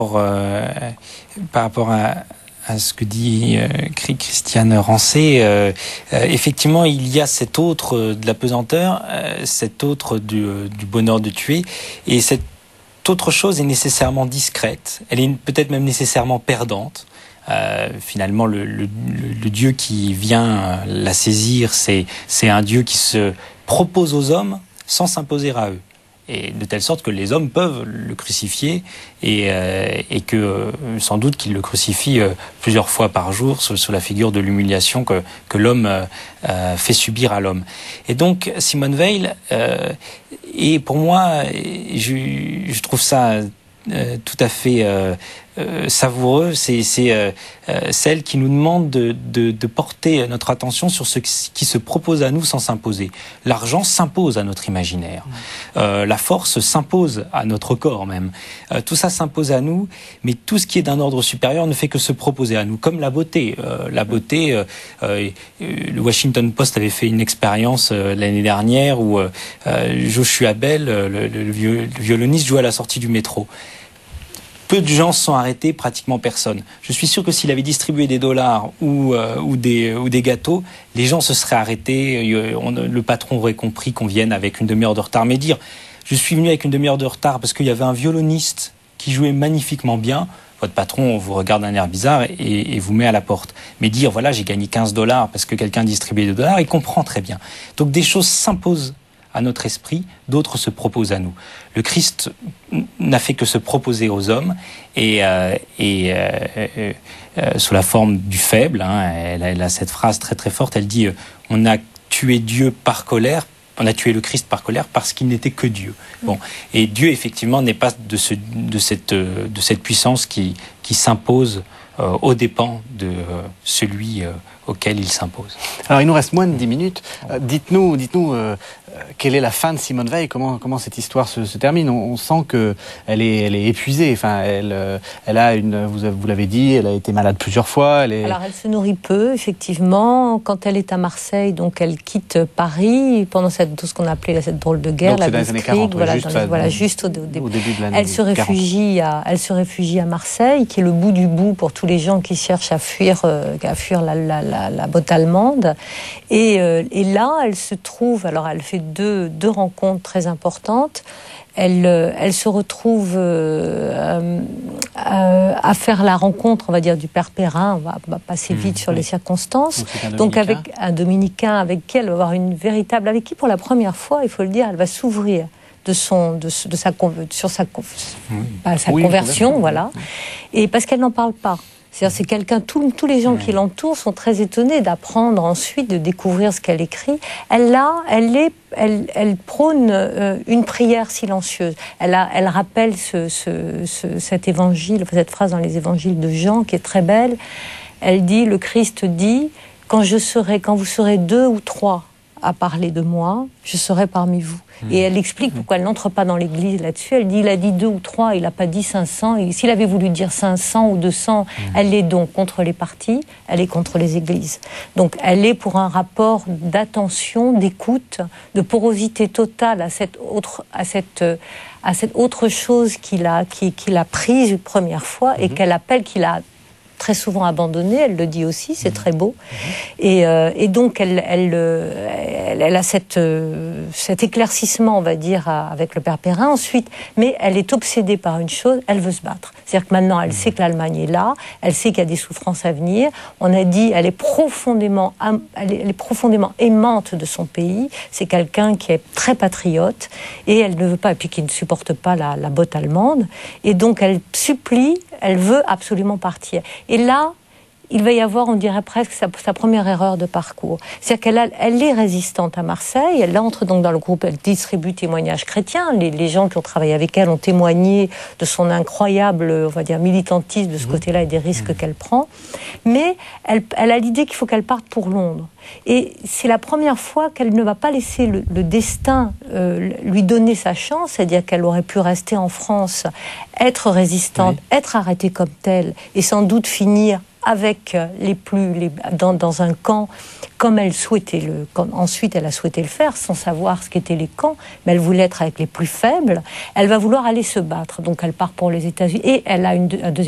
Par rapport à ce que dit Christiane Rancé, effectivement, il y a cet autre de la pesanteur, cet autre du bonheur de tuer, et cette autre chose est nécessairement discrète, elle est peut-être même nécessairement perdante. Finalement, le Dieu qui vient la saisir, c'est un Dieu qui se propose aux hommes sans s'imposer à eux. Et de telle sorte que les hommes peuvent le crucifier et que sans doute qu'ils le crucifient plusieurs fois par jour sous la figure de l'humiliation que l'homme fait subir à l'homme. Et donc Simone Weil, et pour moi, je trouve ça tout à fait savoureux, c'est celle qui nous demande de porter notre attention sur ce qui se propose à nous sans s'imposer. L'argent s'impose à notre imaginaire, la force s'impose à notre corps même, tout ça s'impose à nous, mais tout ce qui est d'un ordre supérieur ne fait que se proposer à nous, comme la beauté. Le Washington Post avait fait une expérience l'année dernière où Joshua Bell, le violoniste, jouait à la sortie du métro. Peu de gens se sont arrêtés, pratiquement personne. Je suis sûr que s'il avait distribué des dollars ou des gâteaux, les gens se seraient arrêtés, le patron aurait compris qu'on vienne avec une demi-heure de retard. Mais dire, je suis venu avec une demi-heure de retard parce qu'il y avait un violoniste qui jouait magnifiquement bien, votre patron vous regarde d'un air bizarre et vous met à la porte. Mais dire, voilà, j'ai gagné $15 parce que quelqu'un distribuait des dollars, il comprend très bien. Donc des choses s'imposent à notre esprit, d'autres se proposent à nous. Le Christ n'a fait que se proposer aux hommes et sous la forme du faible. Elle a cette phrase très très forte. Elle dit on a tué Dieu par colère. On a tué le Christ par colère parce qu'il n'était que Dieu. Bon, et Dieu effectivement n'est pas de cette puissance qui s'impose aux dépens de celui auquel il s'impose. Alors il nous reste moins de 10 minutes. Dites-nous quelle est la fin de Simone Weil, comment cette histoire se termine. On sent que elle est épuisée. Enfin, elle a vous l'avez dit, elle a été malade plusieurs fois. Alors elle se nourrit peu, effectivement. Quand elle est à Marseille, donc elle quitte Paris pendant tout ce qu'on appelait cette drôle de guerre, donc, la Blitzkrieg, juste au début de l'année. Elle se réfugie à Marseille, qui est le bout du bout pour tous les gens qui cherchent à fuir la botte allemande. Et là, elle se trouve. Alors, elle fait deux rencontres très importantes. Elle se retrouve à faire la rencontre, on va dire, du père Perrin. On va passer vite sur les circonstances. Donc avec un dominicain avec qui elle va avoir avec qui pour la première fois, il faut le dire, elle va s'ouvrir sa conversion, voilà. Et parce qu'elle n'en parle pas. C'est-à-dire, c'est quelqu'un, tous les gens qui l'entourent sont très étonnés d'apprendre ensuite, de découvrir ce qu'elle écrit. Elle prône une prière silencieuse. Elle rappelle cet évangile, cette phrase dans les évangiles de Jean qui est très belle. Elle dit, le Christ dit, quand vous serez 2 ou 3 à parler de moi, je serai parmi vous. Et elle explique pourquoi elle n'entre pas dans l'église là-dessus. Elle dit, il a dit 2 ou 3, il n'a pas dit 500. Et s'il avait voulu dire 500 ou 200, elle est donc contre les partis, elle est contre les églises. Donc elle est pour un rapport d'attention, d'écoute, de porosité totale à cette autre chose qu'il a prise une première fois et qu'il a très souvent abandonné, elle le dit aussi, c'est très beau. Et donc, elle a cet éclaircissement, on va dire, avec le père Perrin. Ensuite, mais elle est obsédée par une chose, elle veut se battre. C'est-à-dire que maintenant, elle sait que l'Allemagne est là, elle sait qu'il y a des souffrances à venir. On a dit, elle est profondément aimante de son pays. C'est quelqu'un qui est très patriote et elle ne veut pas, et puis qui ne supporte pas la botte allemande. Et donc, elle supplie, elle veut absolument partir. Et là, il va y avoir, on dirait presque, sa première erreur de parcours. C'est-à-dire qu'elle est résistante à Marseille, elle entre donc dans le groupe, elle distribue témoignages chrétiens, les gens qui ont travaillé avec elle ont témoigné de son incroyable, on va dire, militantisme de ce côté-là et des risques qu'elle prend, mais elle a l'idée qu'il faut qu'elle parte pour Londres. Et c'est la première fois qu'elle ne va pas laisser le destin lui donner sa chance, c'est-à-dire qu'elle aurait pu rester en France, être résistante, être arrêtée comme telle, et sans doute finir avec dans un camp, comme elle souhaitait ensuite elle a souhaité le faire, sans savoir ce qu'étaient les camps, mais elle voulait être avec les plus faibles. Elle va vouloir aller se battre, donc elle part pour les États-Unis et elle a un deuxième